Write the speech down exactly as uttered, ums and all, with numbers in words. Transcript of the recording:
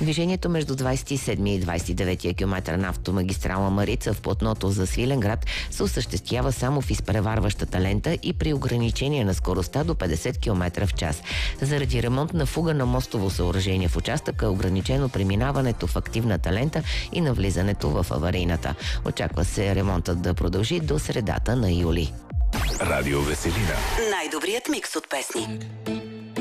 Движението между двадесет и седми и двадесет и девети километър на автомагистрала Марица в платното за Свиленград се осъществява само в изпреварващата лента и при ограничение на скоростта до петдесет километра в час. Заради ремонт на фуга на мостово съоръжение в участъка е ограничено преминаването в активната лента и навлизането в аварийната. Очаква се ремонтът да продължи до средата на юли. Радио Веселина. Най-добрият микс от песни.